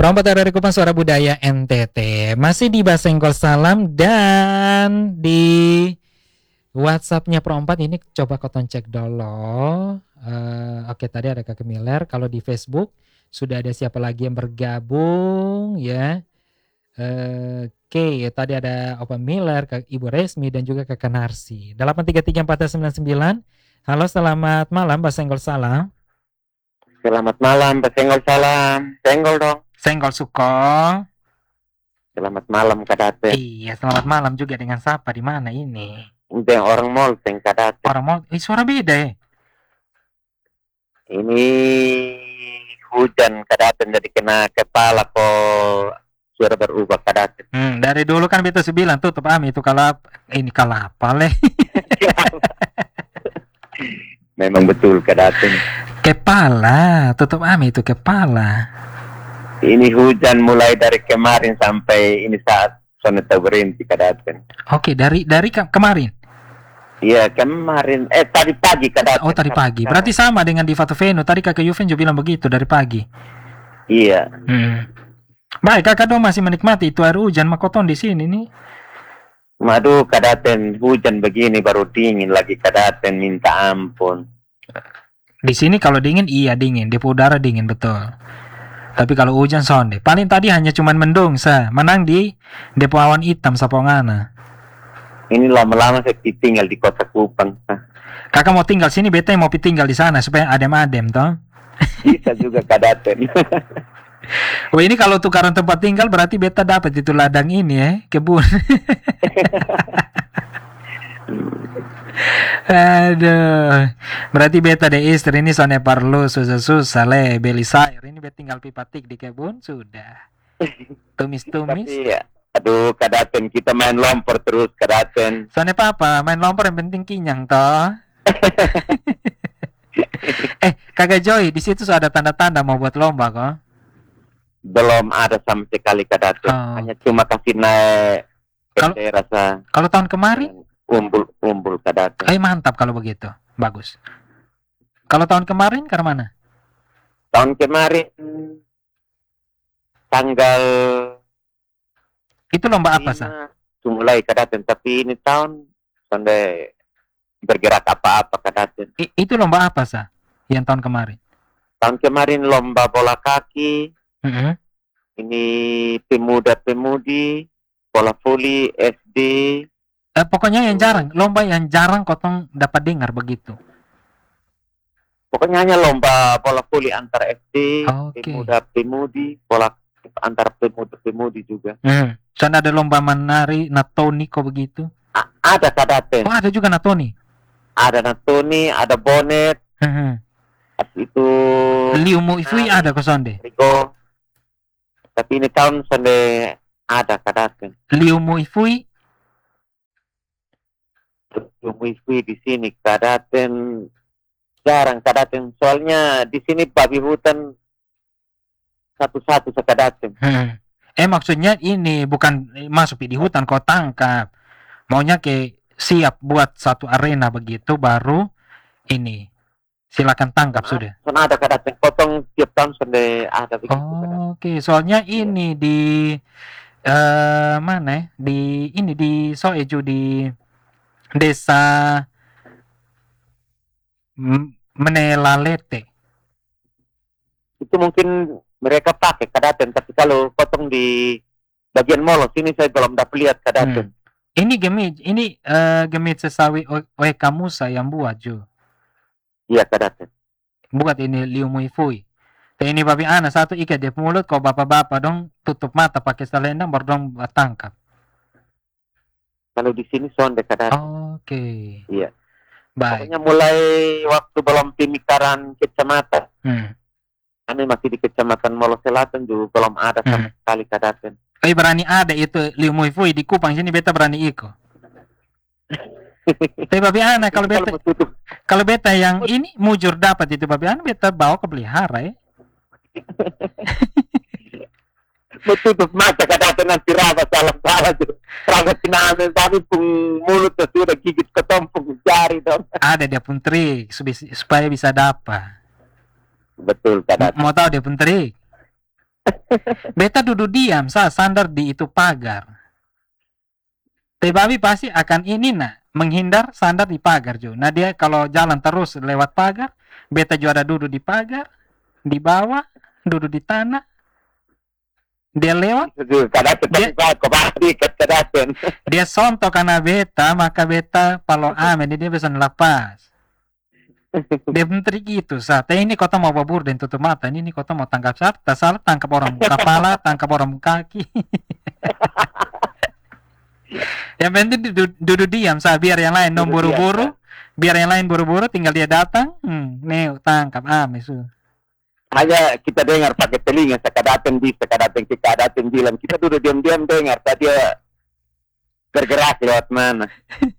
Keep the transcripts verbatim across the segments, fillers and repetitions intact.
Perompat dari Kupang Suara Budaya N T T. Masih di Basenggol Salam dan di WhatsAppnya Perompat ini coba Koton cek dulu. Uh, Oke, tadi ada Kakek Miller. Kalau di Facebook sudah ada siapa lagi yang bergabung ya? Uh, Oke, tadi ada Opa Miller, Kak Ibu Resmi dan juga Kakak Narsi. delapan tiga tiga empat sembilan sembilan. Halo, selamat malam Basenggol Salam. Selamat malam, Basenggol Salam. Senggol dong. Senggol Sukong. Selamat malam Kadate. Iya, selamat malam juga dengan siapa di mana ini? Udah orang mall Seng Kadate. Orang mall, eh suara beda ya? Ini hujan Kadate jadi kena kepala kok suara berubah Kadate. Hmm, dari dulu kan beta sebilang tutup Ami itu kalau ini kalau apa leh? Memang betul Kadate. Kepala, tutup Ami itu kepala. Ini hujan mulai dari kemarin sampai ini saat soneta berhenti Kadate. Oke, dari dari ke- kemarin. Iya, kemarin eh tadi pagi Kadate. Oh, tadi pagi. Berarti sama dengan di Fatu Veno. Tadi Kakak Yuven juga bilang begitu dari pagi. Iya. Hmm. Baik, Kakak dong masih menikmati itu air hujan makoton di sini nih. Waduh, Kadate hujan begini baru dingin lagi Kadate, minta ampun. Di sini kalau dingin iya dingin, di udara dingin betul. Tapi kalau hujan sonde, paling tadi hanya cuman mendung sa, menang di depo awan hitam sapongana. Ini lama-lama saya tinggal di kota Kupang. Kakak mau tinggal sini, beta mau tinggal di sana supaya adem-adem toh. Bisa juga Kadaten. Oh ini kalau tukaran tempat tinggal berarti beta dapat itu ladang ini ya, kebun. Aduh, berarti beta de istri ini soalnya perlu susah-susah le beli sayur. Ini beta tinggal pipatik di kebun sudah. Tumis-tumis. Tapi ya, aduh Kadaten kita main lompor terus Kadaten. Soalnya apa? Main lompor yang penting kenyang toh. eh, Kakak Joy, di situ sudah ada tanda-tanda mau buat lomba kok? Belum ada sama sekali Kadaten. Oh. Hanya cuma kasih naik Kalau- K T rasa Kalau tahun kemarin? umbul-umbul Kadaten. Eh mantap kalau begitu, bagus. Kalau tahun kemarin ke mana? Tahun kemarin tanggal Itu lomba apa sah? lima mulai Kadaten, tapi ini tahun sampai bergerak apa-apa Kadaten. I- itu lomba apa sah? Yang tahun kemarin? Tahun kemarin lomba bola kaki, Mm-hmm. ini pemuda-pemudi, bola voli, S D. Eh, pokoknya yang jarang, lomba yang jarang kotong dapat dengar begitu. Pokoknya hanya lomba bola voli antar S D, Oke. pemuda-pemudi, bola antar pemuda-pemudi juga. Hmm. Soalnya ada lomba menari natoni kok begitu. A- ada Kadaten, Oh ada juga natoni. ada Natoni, ada Bonet, Hmm. itu Liu Mo Ifui ada kok sonde. Rigo. Tapi ini tahun sampai ada Kadaten. Liu Mo Ifui. Lumui di sini Kadaten jarang Kadaten, soalnya di sini babi hutan satu-satu sekadaten. Hmm. Eh maksudnya ini bukan masuk di hutan kau tangkap. Maunya ke siap buat satu arena begitu baru ini. Silakan tangkap sudah. Soalnya ada Kadaten potong tiap tahun sampai ada begitu. Kadaten. Oh, oke, soalnya ini di eh mana ya? Di ini di Soeju di desa M- Menelalete. Itu mungkin mereka pakai Kadaten, tapi kalau potong di bagian Molo sini saya belum dapat lihat Kadaten. Ini gemit, ini eh gemit sesawi oleh kamu saya yang buat Jo. Iya Kadaten. Buat ini Liu Mui Fui. Tapi ini babi anak satu ikat di mulut kau bapak-bapak dong tutup mata pakai selendang baru dong tangkap. Kalau di sini sonde Kadaten. Oke. Iya. Baik. Pokoknya mulai waktu belum pemekaran kecamatan. Hmm. Kami masih di kecamatan Molo Selatan juga belum ada sama Hmm. sekali Kadaten. Eh berani ada itu Liu Mui Fui di Kupang sini beta berani ikut. Tapi babi anak kalau beta Kalau tutup kalau beta yang ini mujur dapat itu babi anak beta bawa ke pelihara ya. tutup mata Kadaten nanti raba salah-salah tuh. Raba sinamin tapi pun mulut sudah gigit ketumpuk jari dong. Ada dia pun trik supaya bisa dapat. Betul Kadaten. Mau tahu dia pun trik? Beta duduk diam, sa sandar di itu pagar. Tapi pasti akan ini nah, menghindar sandar di pagar juga. Nah dia kalau jalan terus lewat pagar, beta juga ada duduk di pagar, di bawah, duduk di tanah. Dia lewat, Itu kadaten dia tapi kau pasti kadaten. dia sonto karena beta, maka beta kalau amen dia bisa lepas. Dia menteri gitu, saat ini kota mau babur dan tutup mata, ini kota mau tangkap siapa, tak salah tangkap orang kepala, tangkap orang kaki. Yang penting duduk, duduk diam, sah biar yang lain dong buru-buru, biar yang lain buru-buru, tinggal dia datang, hmm, nih tangkap, amen su. Hanya kita dengar pakai telinga, sekadaten di, sekadaten kekadaten bilang, kita duduk diam-diam dengar, tadi dia bergerak lewat mana.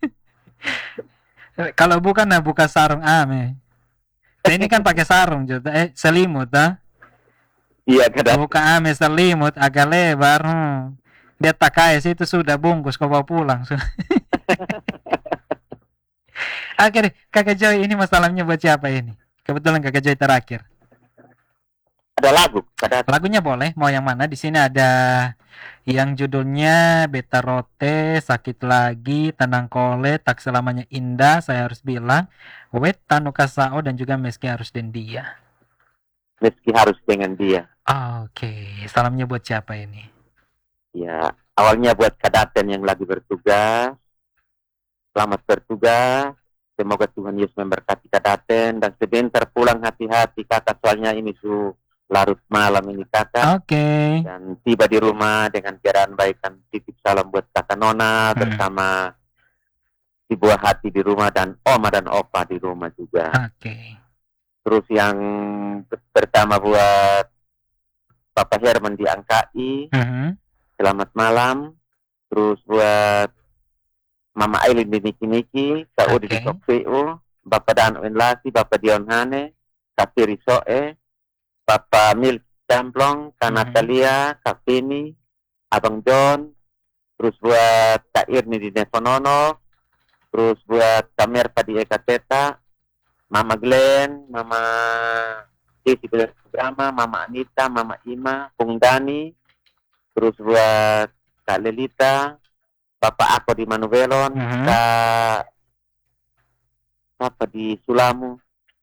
Kalau bukan nah buka sarung ame. Nah, ini kan pakai sarung juga, eh selimut ah. Iya kadaten. Buka ame selimut agak lebar. Hmm. Dia tak kaya sih itu sudah bungkus kau bawa pulang. Oke deh, Kakak Joy ini masalahnya buat siapa ini? Kebetulan Kakak Joy terakhir. Ada lagu kadaten. Lagunya boleh, mau yang mana? Di sini ada yang judulnya Beta Rote, Sakit Lagi, Tenang Kole, Tak Selamanya Indah, Saya Harus Bilang, Wet Tanu Kasao, dan juga Meski Harus Den Dia. Meski harus dengan dia. Oke, salamnya buat siapa ini? Ya, awalnya buat kadaten yang lagi bertugas. Selamat bertugas. Semoga Tuhan Yesus memberkati kadaten dan sebentar pulang hati-hati kakak, soalnya ini su larut malam ini kakak. Oke. Okay. Dan tiba di rumah dengan keadaan baik, kan titip salam buat kakak Nona hmm. bersama si buah hati di rumah dan oma dan opa di rumah juga. Oke. Okay. Terus yang pertama buat Papa Herman di Angkai. Uh-huh. Selamat malam. Terus buat Mama Aileen di Niki-Niki, Kak Udi di Tok P U, Bapak Dan Wenlasi, Bapak Dion Hane, Kak Piri Soe, Bapak Mil Camplong, Kak Natalia, Kak Pini, Abang John, terus buat Kak Irni di Nevonono, terus buat Kak Merpa di Eka Teta, Mama Glenn, Mama Desi Programa, Mama Anita, Mama Ima, Pung Dani, terus buat Kak Lelita, Bapak Ako di Manuvelon, uh-huh. Kak apa di Sulamu.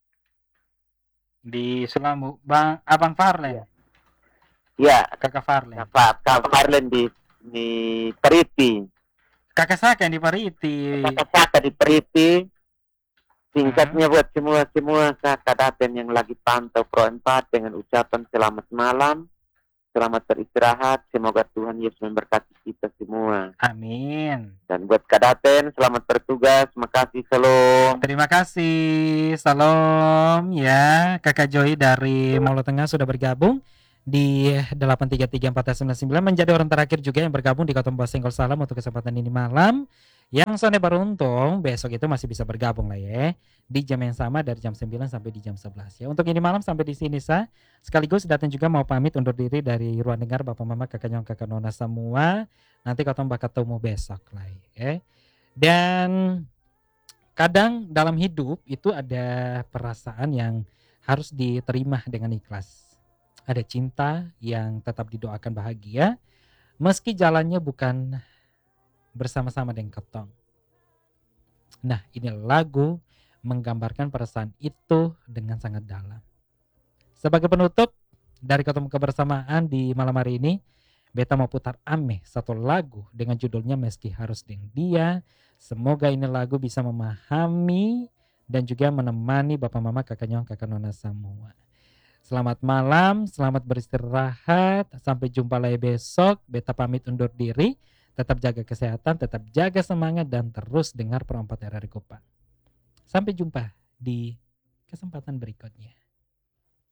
Di Sulamu, Bang Abang Farlen. Iya, Kakak Farlen. Kakak Kakak Farlen di di Periti. Kakak Saka di Periti. Kakak Saka di Periti. Singkatnya uh-huh. buat semua-semua kadaten yang lagi pantau Pro empat dengan ucapan selamat malam. Selamat beristirahat, semoga Tuhan Yesus memberkati kita semua. Amin. Dan buat kadaten, selamat bertugas, makasih, salam. Terima kasih, salam ya. Kakak Joy dari Molo Tengah sudah bergabung di delapan tiga tiga empat sembilan sembilan, menjadi orang terakhir juga yang bergabung di Kota Senggol Salam untuk kesempatan ini malam. Yang sana beruntung besok itu masih bisa bergabung lah ya, di jam yang sama dari jam sembilan sampai di jam sebelas ya. Untuk ini malam sampai di sini sah. Sekaligus datang juga mau pamit undur diri dari ruang dengar Bapak Mama Kakak Nyong Kakak Nona semua. Nanti kau bakal ketemu besok lah ya. Dan kadang dalam hidup itu ada perasaan yang harus diterima dengan ikhlas. Ada cinta yang tetap didoakan bahagia meski jalannya bukan bersama-sama dengan ketong. Nah, ini lagu menggambarkan perasaan itu dengan sangat dalam. Sebagai penutup dari ketemu kebersamaan di malam hari ini, Beta mau putar ame satu lagu dengan judulnya Meski Harus Dengan Dia. Semoga ini lagu bisa memahami dan juga menemani Bapak Mama Kakak Nyong Kakak Nona semua. Selamat malam, selamat beristirahat, sampai jumpa lagi besok. Beta pamit undur diri. Tetap jaga kesehatan, tetap jaga semangat, dan terus dengar Pro empat R R I Kupang. Sampai jumpa di kesempatan berikutnya.